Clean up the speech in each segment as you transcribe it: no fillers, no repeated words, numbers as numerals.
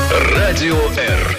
Радио Р.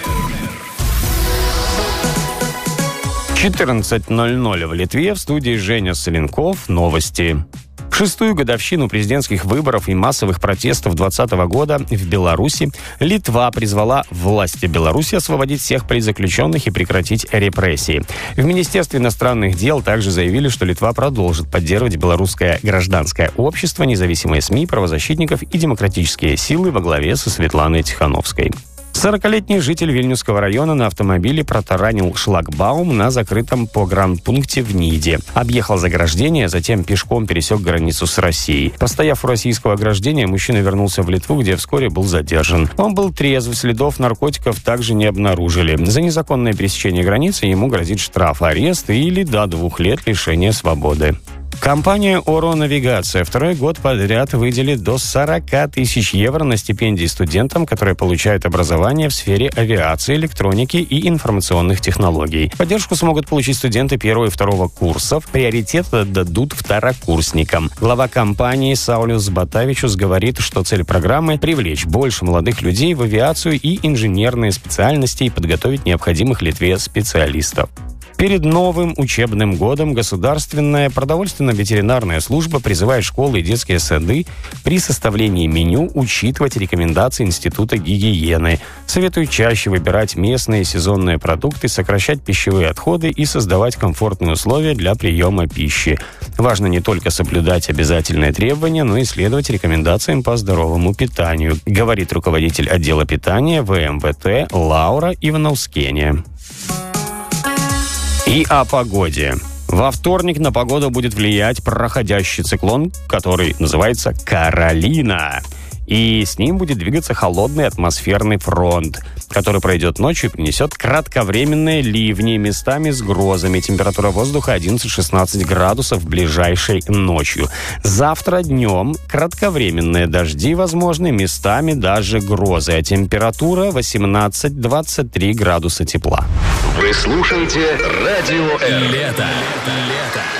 14:00 в Литве. В студии Женя Соленков. Новости. В 6-ю годовщину президентских выборов и массовых протестов 2020 года в Беларуси Литва призвала власти Беларуси освободить всех политзаключенных и прекратить репрессии. В Министерстве иностранных дел также заявили, что Литва продолжит поддерживать белорусское гражданское общество, независимые СМИ, правозащитников и демократические силы во главе со Светланой Тихановской. 40-летний житель Вильнюсского района на автомобиле протаранил шлагбаум на закрытом погранпункте в Ниде. Объехал заграждение, затем пешком пересек границу с Россией. Постояв у российского ограждения, мужчина вернулся в Литву, где вскоре был задержан. Он был трезв, следов наркотиков также не обнаружили. За незаконное пересечение границы ему грозит штраф, арест или до 2 лет лишения свободы. Компания «Оро Навигация» второй год подряд выделит до 40 тысяч евро на стипендии студентам, которые получают образование в сфере авиации, электроники и информационных технологий. Поддержку смогут получить студенты 1 и 2 курсов. Приоритет отдадут второкурсникам. Глава компании Саулюс Батавичус говорит, что цель программы – привлечь больше молодых людей в авиацию и инженерные специальности и подготовить необходимых Литве специалистов. Перед новым учебным годом Государственная продовольственно-ветеринарная служба призывает школы и детские сады при составлении меню учитывать рекомендации Института гигиены. Советуют чаще выбирать местные сезонные продукты, сокращать пищевые отходы и создавать комфортные условия для приема пищи. Важно не только соблюдать обязательные требования, но и следовать рекомендациям по здоровому питанию, говорит руководитель отдела питания ВМВТ Лаура Ивановскене. И о погоде. Во вторник на погоду будет влиять проходящий циклон, который называется «Каролина». И с ним будет двигаться холодный атмосферный фронт, который пройдет ночью и принесет кратковременные ливни, местами с грозами. Температура воздуха 11-16 градусов ближайшей ночью. Завтра днем кратковременные дожди возможны, местами даже грозы. А температура 18-23 градуса тепла. Вы слушаете Радио Р. Лето.